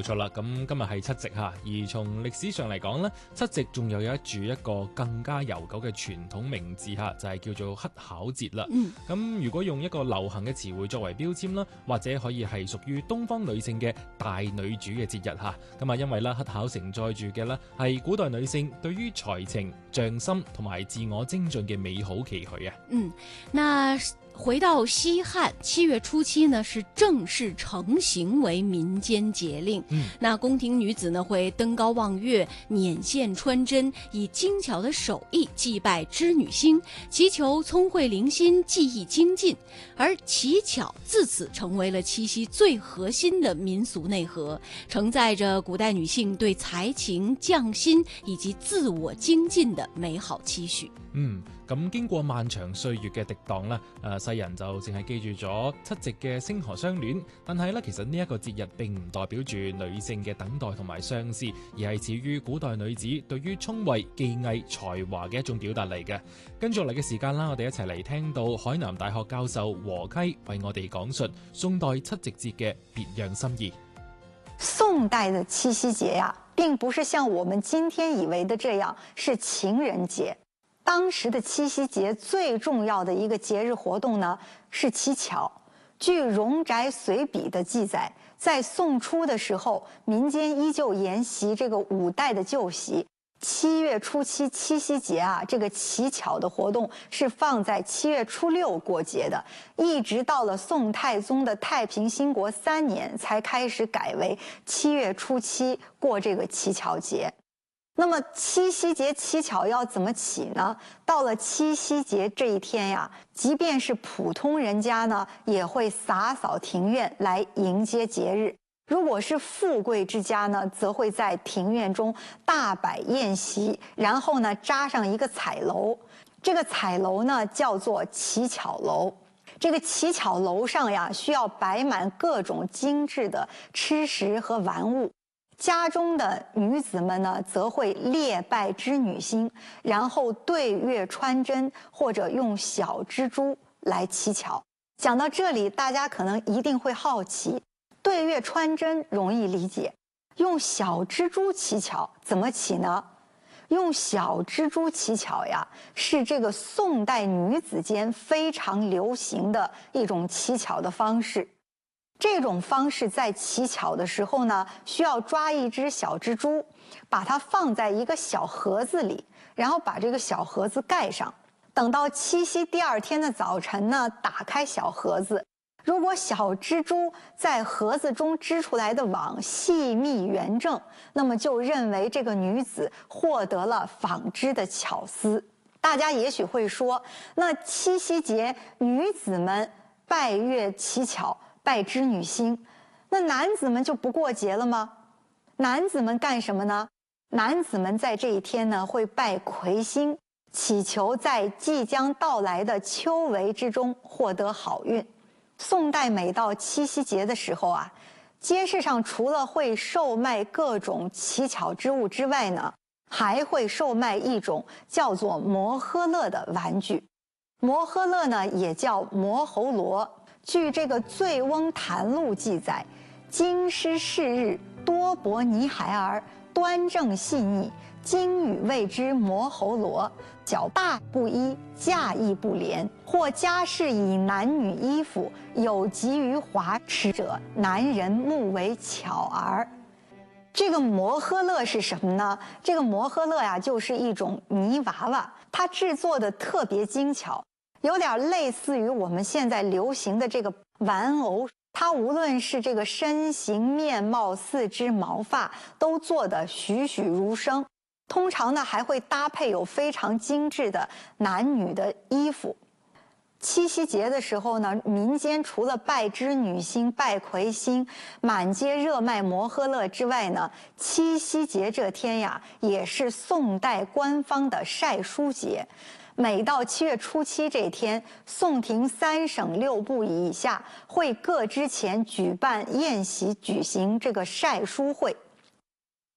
錯啦，咁今日係七夕嚇，而從歷史上嚟講咧，七夕仲有住一個更加悠久嘅傳統名字嚇，就係叫做乞巧節啦。咁如果用一個流行嘅詞彙作為標籤啦，或者可以係屬於東方女性嘅大女主嘅節日嚇。咁啊，因為咧乞巧承載住嘅咧係古代女性對於才情、匠心同埋自我精進嘅美好期許啊。 那回到西漢，7月初7呢是正式成型为民间节令。那宫廷女子呢会登高望月，捻线穿针，以精巧的手艺祭拜织女星，祈求聪慧灵心、技艺精进。而乞巧自此成为了七夕最核心的民俗内核，承载着古代女性对才情、匠心以及自我精进的美好期許。 咁經過漫長歲月嘅滌蕩啦，世人就淨係記住咗七夕嘅星河相戀，但係咧其實呢一個節日並唔代表住女性嘅等待同埋相思，而係始於古代女子對於聰慧、技藝、才華嘅一種表達嚟嘅。跟住落嚟嘅時間啦，我哋一齊嚟聽到海南大學教授和溪為我哋講述宋代七夕節嘅別樣心意。 宋代的七夕節呀，並不是像我們今天以為的這樣是情人節。當時的七夕節最重要的一個節日活動呢，是乞巧。據《容宅隨筆》的記載，在宋初的時候，民間依舊沿襲這個五代的舊習。7月初7七夕節啊，這個乞巧的活動是放在7月初6過節的，一直到了宋太宗的太平興國3年，才開始改為7月初7過這個乞巧節。那麼七夕節乞巧要怎麼起呢？到了七夕節這一天呀，即便是普通人家呢，也會灑掃庭院來迎接節日。如果是富貴之家呢，則會在庭院中大擺宴席，然後呢紮上一個彩樓。這個彩樓呢叫做乞巧樓。這個乞巧樓上呀，需要擺滿各種精緻的吃食和玩物。家中的女子們呢，則會列拜織女星，然後對月穿針或者用小蜘蛛來乞巧。講到這裡，大家可能一定會好奇，對月穿針容易理解，用小蜘蛛乞巧怎麼起呢？用小蜘蛛乞巧呀，是這個宋代女子間非常流行的一種乞巧的方式。這種方式在乞巧的時候呢，需要抓一隻小蜘蛛，把它放在一個小盒子裡，然後把這個小盒子蓋上。等到七夕第二天的早晨呢，打開小盒子，如果小蜘蛛在盒子中織出來的網細密圓正，那麼就認為這個女子獲得了紡織的巧思。大家也許會說，那七夕節女子們拜月乞巧，拜織女星，那男子們就不過節了嗎？男子們幹什麼呢？男子們在這一天呢，會拜魁星，祈求在即將到來的秋闱之中獲得好運。宋代每到七夕節的時候啊，街市上除了會售賣各種乞巧之物之外呢，還會售賣一種叫做摩訶勒的玩具。摩訶勒呢，也叫摩睺羅。據這個《醉翁談錄》記載，京師是日，多薄泥孩兒，端正細膩，今與謂之摩睺羅。腳大不一，架亦不連，或家事以男女衣服，有急於華侈者，男人目為巧兒。這個摩訶勒是什麼呢？這個摩訶勒呀，就是一種泥娃娃，它製作的特別精巧。有點類似於我們現在流行的這個玩偶，它無論是這個身形、面貌、四肢、毛髮，都做得栩栩如生。通常呢，還會搭配有非常精緻的男女的衣服。七夕節的時候呢，民間除了拜織女星、拜魁星，滿街熱賣摩訶勒之外呢，七夕節這天呀，也是宋代官方的曬書節。每到7月初7這天，宋廷3省6部以下會各支前舉辦宴席，舉行這個曬書會。